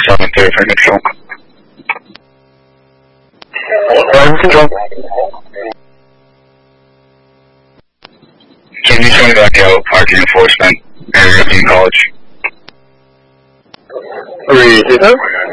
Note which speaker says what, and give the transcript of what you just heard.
Speaker 1: 7 for control. Driver control. Can you tell me about the parking enforcement area of Dean College?
Speaker 2: Repeat that?